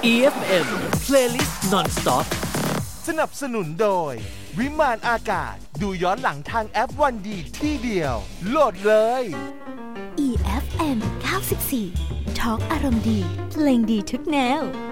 EFM Playlist Non-Stop สนับสนุนโดยวิมานอากาศดูย้อนหลังทางแอปวันดีที่เดียวโหลดเลย EFM 94 Talk อารมณ์ดีเพลงดีทุกแนว